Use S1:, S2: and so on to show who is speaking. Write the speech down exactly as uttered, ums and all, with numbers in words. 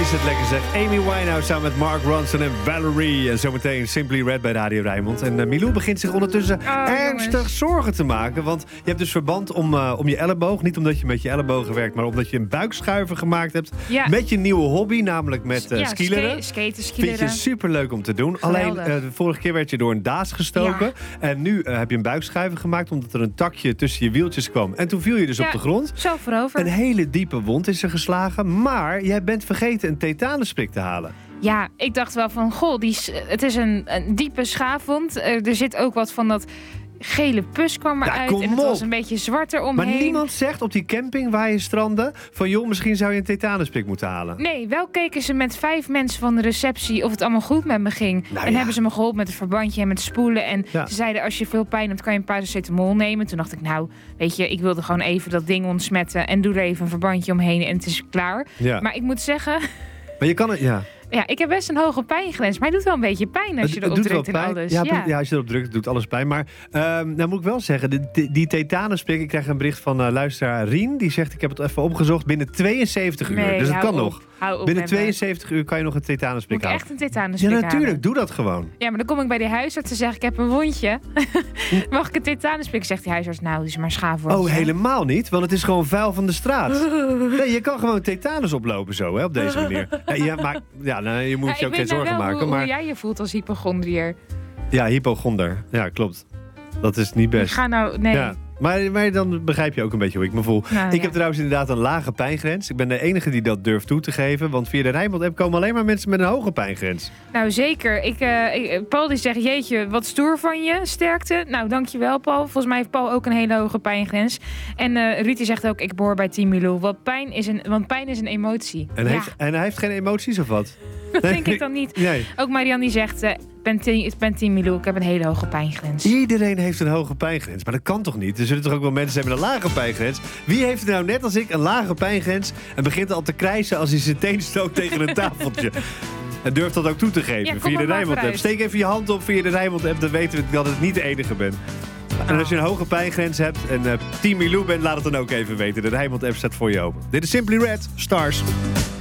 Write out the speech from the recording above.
S1: is het lekker zeg. Amy Winehouse samen met Mark Ronson en Valerie. En zometeen Simply Red bij Radio Rijnmond. En uh, Milou begint zich ondertussen
S2: oh,
S1: ernstig
S2: jongens.
S1: zorgen te maken. Want je hebt dus verband om, uh, om je elleboog. Niet omdat je met je ellebogen werkt, maar omdat je een buikschuiver gemaakt hebt. Ja. Met je nieuwe hobby, namelijk met uh,
S2: ja,
S1: skileren.
S2: Sk- skaten, skileren.
S1: Vind je superleuk om te doen.
S2: Geweldig.
S1: Alleen, uh, de vorige keer werd je door een daas gestoken. Ja. En nu uh, heb je een buikschuiver gemaakt omdat er een takje tussen je wieltjes kwam. En toen viel je dus
S2: ja,
S1: op de grond.
S2: Zo voorover.
S1: Een hele diepe wond is er geslagen. Maar jij bent vergeten een tetanusprik te halen.
S2: Ja, ik dacht wel van, goh, die, het is een, een diepe schaafwond. Uh, er zit ook wat van dat gele pus kwam eruit.
S1: Ja,
S2: en het was een beetje zwarter omheen.
S1: Maar niemand zegt op die camping waar je strandde van, joh, misschien zou je een tetanusprik moeten halen.
S2: Nee, wel keken ze met vijf mensen van de receptie of het allemaal goed met me ging.
S1: Nou,
S2: en
S1: ja.
S2: hebben ze me geholpen met het verbandje en met spoelen. En ja. ze zeiden, als je veel pijn hebt, kan je een paracetamol nemen. Toen dacht ik, nou, weet je, ik wilde gewoon even dat ding ontsmetten en doe er even een verbandje omheen en het is klaar. Ja. Maar ik moet zeggen...
S1: Maar je kan het, ja...
S2: Ja, ik heb best een hoge pijngrens, maar het doet wel een beetje pijn als je erop drukt en alles.
S1: Ja,
S2: ja.
S1: ja, als je erop drukt, doet alles pijn. Maar uh, nou moet ik wel zeggen, die, die, die tetanusprik, ik krijg een bericht van uh, luisteraar Rien. Die zegt, ik heb het even opgezocht, binnen tweeënzeventig uur.
S2: Nee,
S1: dus het kan
S2: op.
S1: nog.
S2: Hou op,
S1: binnen tweeënzeventig uur kan je nog een tetanusprik halen.
S2: Moet ik echt een tetanusprik
S1: Ja, natuurlijk.
S2: halen?
S1: Doe dat gewoon.
S2: Ja, maar dan kom ik bij die huisarts en zeg ik heb een wondje. Mag ik een tetanusprik? Zegt die huisarts, nou, die is maar schaafwondje.
S1: Oh, helemaal niet, want het is gewoon vuil van de straat. Nee, je kan gewoon tetanus oplopen zo, hè, op deze manier. Ja, ja maar ja, nou, je moet
S2: ja,
S1: je ook geen
S2: nou
S1: zorgen
S2: wel
S1: maken.
S2: Hoe,
S1: maar...
S2: hoe jij je voelt als hypochondriër.
S1: Ja, hypochonder. Ja, klopt. Dat is niet best.
S2: Ik ga nou, nee.
S1: Ja. Maar, maar dan begrijp je ook een beetje hoe ik me voel.
S2: Nou,
S1: ik
S2: ja.
S1: heb trouwens inderdaad een lage pijngrens. Ik ben de enige die dat durft toe te geven. Want via de Rijnmond-app komen alleen maar mensen met een hoge pijngrens.
S2: Nou, zeker. Ik, uh, ik, Paul die zegt, jeetje, wat stoer van je. Sterkte. Nou, dankjewel, Paul. Volgens mij heeft Paul ook een hele hoge pijngrens. En uh, Ruud die zegt ook, ik behoor bij Team Milou. Want pijn is een, want pijn is een emotie.
S1: En,
S2: ja.
S1: heeft, en hij heeft geen emoties of wat?
S2: Dat denk ik dan niet.
S1: Nee.
S2: Ook Marianne die zegt, uh, ben team, ben team Milou, ik heb een hele hoge pijngrens.
S1: Iedereen heeft een hoge pijngrens, maar dat kan toch niet? Er zullen toch ook wel mensen zijn met een lage pijngrens? Wie heeft er nou net als ik een lage pijngrens en begint al te krijsen als hij zijn teen stookt tegen een tafeltje? En durft dat ook toe te geven
S2: ja,
S1: via de Rijnmond-app. Steek even je hand op via de Rijnmond-app, dan weten we dat het niet de enige bent. Oh. En als je een hoge pijngrens hebt en uh, Team Milou bent, laat het dan ook even weten. De Rijnmond-app staat voor je open. Dit is Simply Red, Stars.